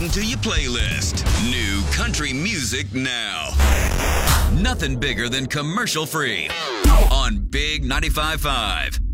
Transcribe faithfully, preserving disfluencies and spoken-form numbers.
adding to your playlist. New country music now. Nothing bigger than commercial free on Big ninety-five point five.